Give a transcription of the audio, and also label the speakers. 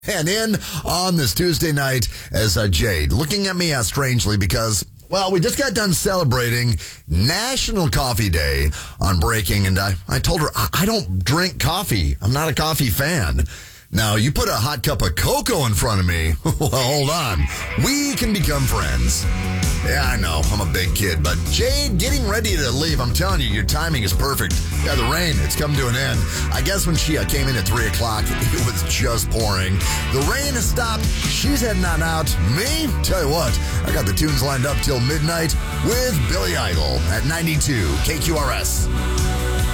Speaker 1: And in on this Tuesday night as Jade looking at me strangely because, well, we just got done celebrating National Coffee Day on Breaking, and I told her I don't drink coffee. I'm not a coffee fan. Now, you put a hot cup of cocoa in front of me. Well, hold on. We can become friends. Yeah, I know. I'm a big kid. But Jade, getting ready to leave, I'm telling you, your timing is perfect. Yeah, the rain, it's come to an end. I guess when she came in at 3 o'clock, it was just pouring. The rain has stopped. She's heading on out. Me? Tell you what, I got the tunes lined up till midnight with Billy Idol at 92 KQRS.